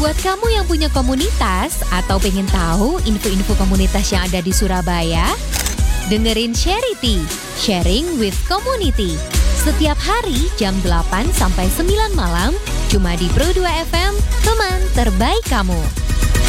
Buat kamu yang punya komunitas atau pengen tahu info-info komunitas yang ada di Surabaya, dengerin Charity, Sharing with Community. Setiap hari jam 8 sampai 9 malam, cuma di Pro 2 FM, teman terbaik kamu.